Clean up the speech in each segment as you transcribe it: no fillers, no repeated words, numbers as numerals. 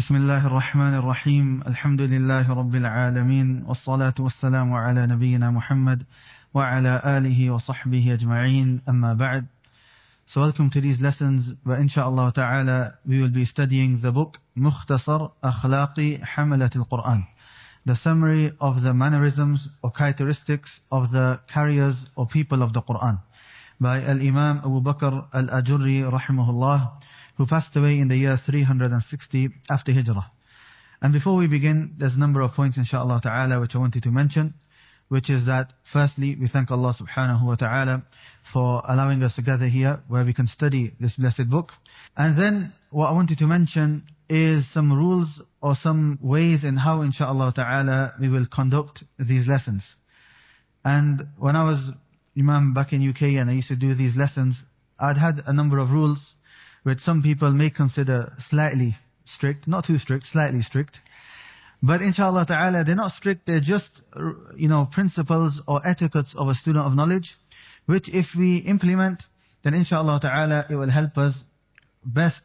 بسم الله الرحمن الرحيم الحمد لله رب العالمين والصلاة والسلام على نبينا محمد وعلى آله وصحبه أجمعين أما بعد. So welcome to these lessons where inshallah ta'ala we will be studying the book مختصر أخلاق حملة القرآن, the summary of the mannerisms or characteristics of the carriers or people of the Quran, by Al-Imam Abu Bakr Al-Ajurri rahimahullah, who passed away in the year 360 after Hijrah. And before we begin, there's a number of points inshallah ta'ala which I wanted to mention, which is that firstly we thank Allah subhanahu wa ta'ala for allowing us to gather here where we can study this blessed book. And then what I wanted to mention is some rules or some ways in how inshallah ta'ala we will conduct these lessons. And when I was Imam back in UK and I used to do these lessons, I'd had a number of rules which some people may consider slightly strict, not too strict, slightly strict. But inshallah ta'ala, they're not strict, they're just, principles or etiquettes of a student of knowledge, which if we implement, then inshallah ta'ala, it will help us best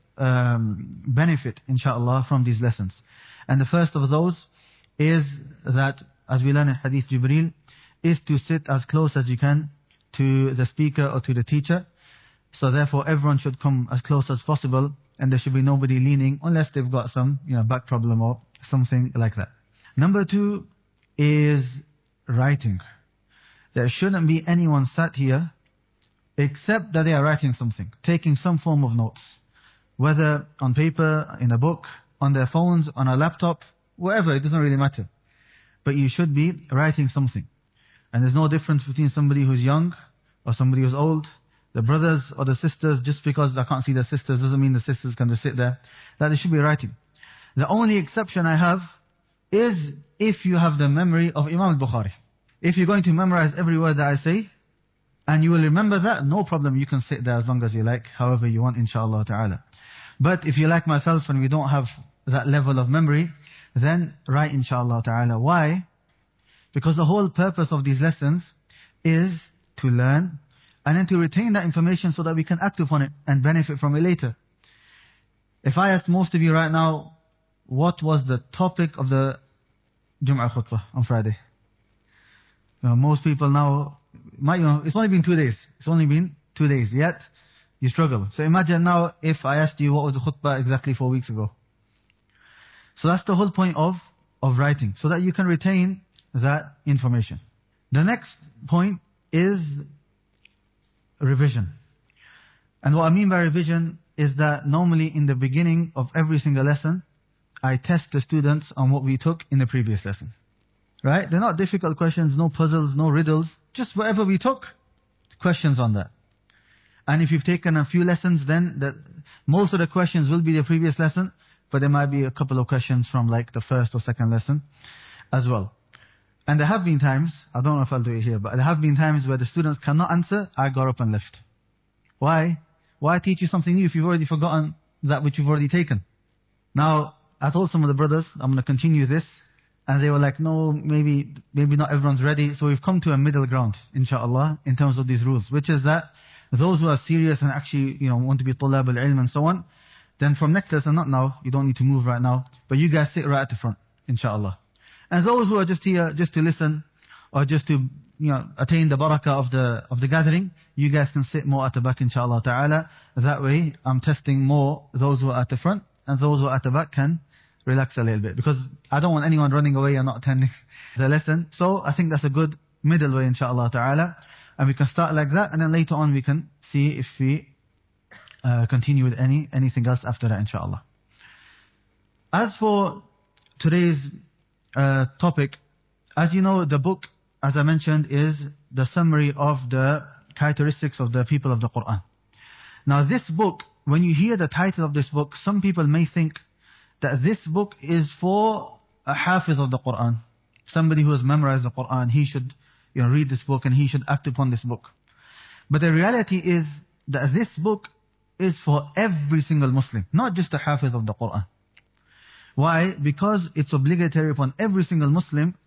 benefit, inshallah, from these lessons. And the first of those is that, as we learn in Hadith Jibreel, is to sit as close as you can to the speaker or to the teacher. So therefore everyone should come as close as possible, and there should be nobody leaning unless they've got some back problem or something like that. Number 2 is writing. There shouldn't be anyone sat here except that they are writing something, taking some form of notes, whether on paper, in a book, on their phones, on a laptop, wherever, it doesn't really matter. But you should be writing something. And there's no difference between somebody who's young or somebody who's old. The brothers or the sisters, just because I can't see the sisters doesn't mean the sisters can just sit there, that they should be writing. The only exception I have is if you have the memory of Imam al-Bukhari. If you're going to memorize every word that I say, and you will remember that, no problem, you can sit there as long as you like, however you want, inshallah ta'ala. But if you're like myself and we don't have that level of memory, then write inshallah ta'ala. Why? Because the whole purpose of these lessons is to learn, and then to retain that information so that we can act upon it and benefit from it later. If I asked most of you right now, what was the topic of the Jum'ah khutbah on Friday? Most people now, it's only been 2 days. It's only been 2 days, yet you struggle. So imagine now if I asked you what was the khutbah exactly 4 weeks ago. So that's the whole point of writing, so that you can retain that information. The next point is revision. And what I mean by revision is that normally in the beginning of every single lesson, I test the students on what we took in the previous lesson. Right? They're not difficult questions, no puzzles, no riddles, just whatever we took, questions on that. And if you've taken a few lessons, then most of the questions will be the previous lesson, but there might be a couple of questions from like the first or second lesson as well. And there have been times, I don't know if I'll do it here, but there have been times where the students cannot answer, I got up and left. Why? Why teach you something new if you've already forgotten that which you've already taken? Now, I told some of the brothers, I'm going to continue this, and they were like, no, maybe not everyone's ready. So we've come to a middle ground, inshallah, in terms of these rules, which is that those who are serious and actually, want to be tulab al-ilm and so on, then from next lesson, not now, you don't need to move right now, but you guys sit right at the front, inshallah. And those who are just here just to listen or just to attain the barakah of the gathering, you guys can sit more at the back inshallah ta'ala. That way I'm testing more those who are at the front, and those who are at the back can relax a little bit, because I don't want anyone running away and not attending the lesson. So I think that's a good middle way inshallah ta'ala, and we can start like that, and then later on we can see if we continue with anything else after that inshallah. As for today's topic, as you know, the book, as I mentioned, is the summary of the characteristics of the people of the Quran. Now this book, when you hear the title of this book, some people may think that this book is for a hafiz of the Quran, somebody who has memorized the Quran. He should read this book and he should act upon this book. But the reality is that this book is for every single Muslim, not just a hafiz of the Quran. Why? Because it's obligatory upon every single Muslim